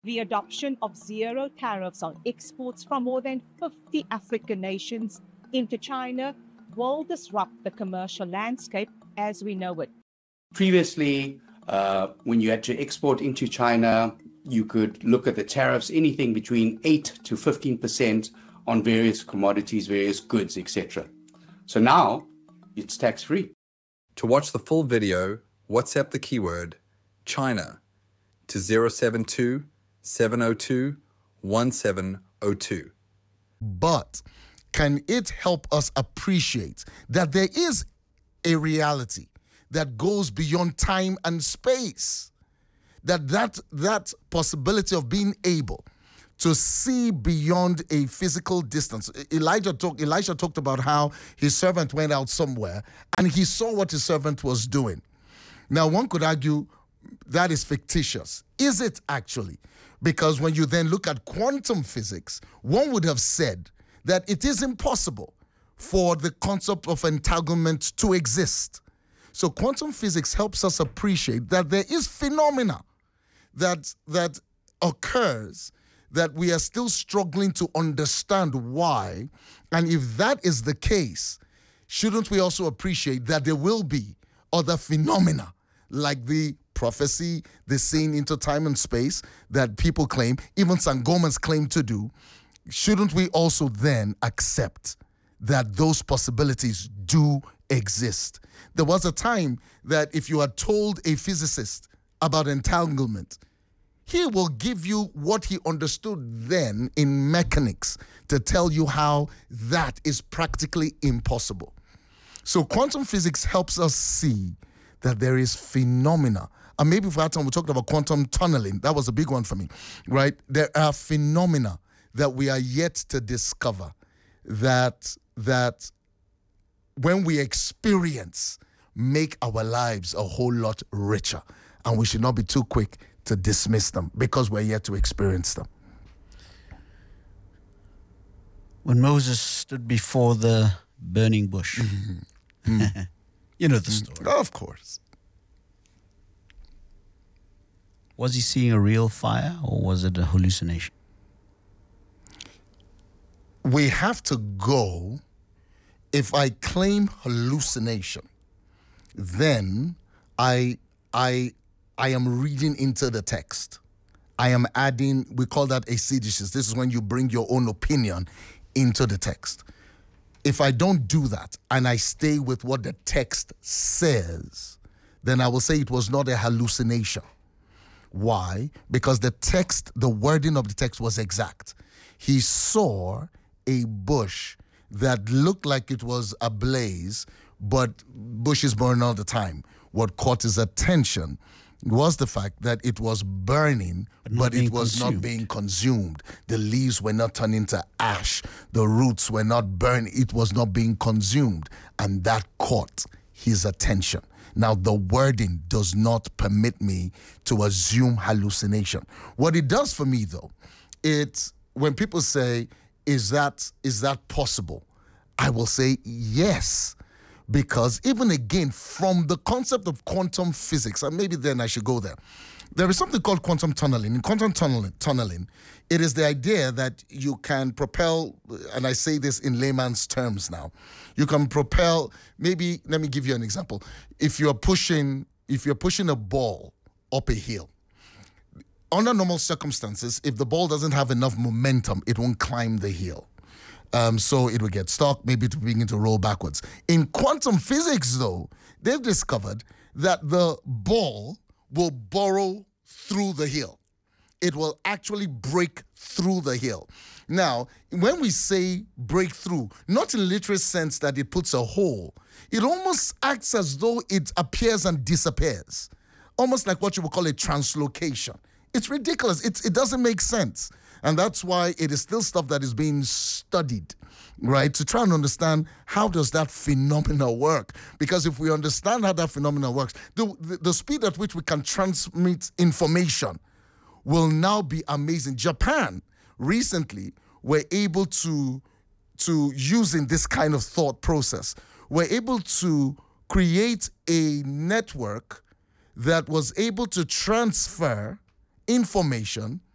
the adoption of zero tariffs on exports from more than 50 African nations into China will disrupt the commercial landscape as we know it. Previously, when you had to export into China, you could look at the tariffs, anything between 8 to 15% on various commodities, various goods, etc. So now it's tax-free. To watch the full video, WhatsApp the keyword China to 072 702 1702. But can it help us appreciate that there is a reality that goes beyond time and space? That possibility of being able to see beyond a physical distance. Elijah talked about how his servant went out somewhere and he saw what his servant was doing. Now, one could argue that is fictitious. Is it actually? Because when you then look at quantum physics, one would have said that it is impossible for the concept of entanglement to exist. So quantum physics helps us appreciate that there is phenomena that occurs that we are still struggling to understand why. And if that is the case, shouldn't we also appreciate that there will be other phenomena like the prophecy, the seeing into time and space that people claim, even Sangomans claim to do? Shouldn't we also then accept that those possibilities do exist? There was a time that if you had told a physicist about entanglement, he will give you what he understood then in mechanics to tell you how that is practically impossible. So quantum physics helps us see that there is phenomena. And maybe for that time we talked about quantum tunneling. That was a big one for me, right? There are phenomena that we are yet to discover that when we experience, make our lives a whole lot richer. And we should not be too quick to dismiss them because we're yet to experience them. When Moses stood before the burning bush, you know the story. Of course. Was he seeing a real fire or was it a hallucination? We have to go. If I claim hallucination, then I am reading into the text. I am adding, we call that exegesis. This is when you bring your own opinion into the text. If I don't do that and I stay with what the text says, then I will say it was not a hallucination. Why? Because the text, the wording of the text was exact. He saw a bush that looked like it was ablaze, but bushes burn all the time. What caught his attention was the fact that it was burning, but it was not being consumed. The leaves were not turning to ash. The roots were not burned. It was not being consumed. And that caught his attention. Now, the wording does not permit me to assume hallucination. What it does for me, though, it's when people say, is that possible? I will say yes. Because even again, from the concept of quantum physics, and maybe then I should go there, there is something called quantum tunneling. In quantum tunneling, it is the idea that you can propel, and I say this in layman's terms now, you can propel, maybe, let me give you an example. If you're pushing a ball up a hill, under normal circumstances, if the ball doesn't have enough momentum, it won't climb the hill. So it will get stuck, maybe it will begin to roll backwards. In quantum physics, though, they've discovered that the ball will burrow through the hill. It will actually break through the hill. Now, when we say break through, not in literal sense that it puts a hole, it almost acts as though it appears and disappears, almost like what you would call a translocation. It's ridiculous. It doesn't make sense. And that's why it is still stuff that is being studied, right? To try and understand how does that phenomena work? Because if we understand how that phenomena works, the speed at which we can transmit information will now be amazing. Japan recently were able to using this kind of thought process, were able to create a network that was able to transfer information